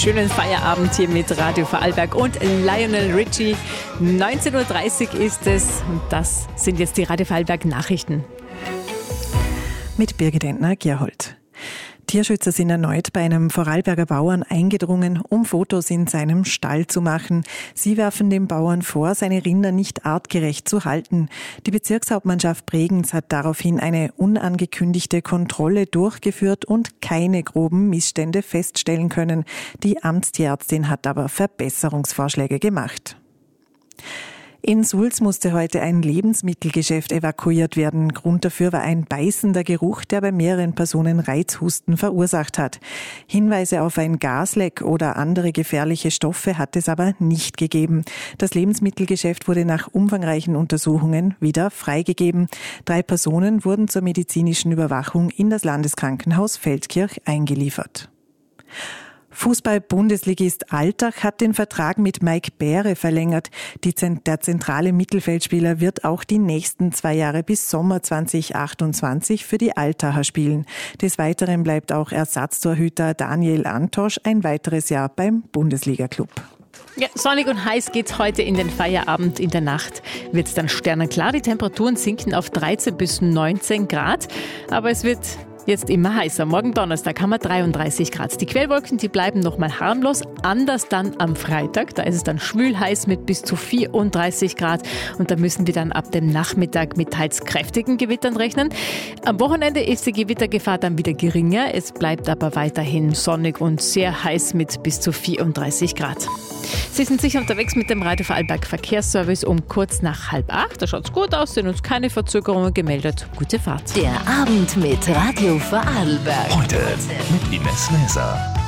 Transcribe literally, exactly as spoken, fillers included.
schönen Feierabend hier mit Radio Vorarlberg und Lionel Richie. neunzehn Uhr dreißig ist es und das sind jetzt die Radio Vorarlberg Nachrichten. Mit Birgit Entner-Gerhold. Tierschützer sind erneut bei einem Vorarlberger Bauern eingedrungen, um Fotos in seinem Stall zu machen. Sie werfen dem Bauern vor, seine Rinder nicht artgerecht zu halten. Die Bezirkshauptmannschaft Bregenz hat daraufhin eine unangekündigte Kontrolle durchgeführt und keine groben Missstände feststellen können. Die Amtstierärztin hat aber Verbesserungsvorschläge gemacht. In Sulz musste heute ein Lebensmittelgeschäft evakuiert werden. Grund dafür war ein beißender Geruch, der bei mehreren Personen Reizhusten verursacht hat. Hinweise auf ein Gasleck oder andere gefährliche Stoffe hat es aber nicht gegeben. Das Lebensmittelgeschäft wurde nach umfangreichen Untersuchungen wieder freigegeben. Drei Personen wurden zur medizinischen Überwachung in das Landeskrankenhaus Feldkirch eingeliefert. Fußball-Bundesligist Altach hat den Vertrag mit Mike Bähre verlängert. Die, der zentrale Mittelfeldspieler wird auch die nächsten zwei Jahre bis Sommer zwanzig achtundzwanzig für die Altacher spielen. Des Weiteren bleibt auch Ersatztorhüter Daniel Antosch ein weiteres Jahr beim Bundesliga-Club. Ja, sonnig und heiß geht's heute in den Feierabend. In der Nacht wird's dann sternenklar. Die Temperaturen sinken auf dreizehn bis neunzehn Grad. Aber es wird jetzt immer heißer. Morgen Donnerstag haben wir dreiunddreißig Grad. Die Quellwolken, die bleiben nochmal harmlos. Anders dann am Freitag. Da ist es dann schwül heiß mit bis zu vierunddreißig Grad. Und da müssen wir dann ab dem Nachmittag mit teils kräftigen Gewittern rechnen. Am Wochenende ist die Gewittergefahr dann wieder geringer. Es bleibt aber weiterhin sonnig und sehr heiß mit bis zu vierunddreißig Grad. Sie sind sicher unterwegs mit dem Radio Vorarlberg Verkehrsservice um kurz nach halb acht. Da schaut's gut aus, sind uns keine Verzögerungen gemeldet. Gute Fahrt. Der Abend mit Radio Vorarlberg. Heute mit Ines Leser.